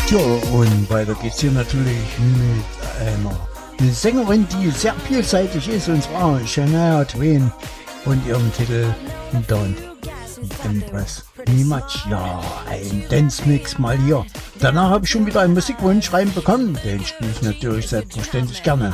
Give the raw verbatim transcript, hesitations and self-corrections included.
Tja, und weiter geht's hier natürlich mit einer Sängerin, die sehr vielseitig ist, und zwar Shania Twain und ihrem Titel Don't Impress Me Much. Ja, ein Dance-Mix mal hier. Danach habe ich schon wieder einen Musikwunsch reinbekommen, den spiele ich natürlich selbstverständlich gerne.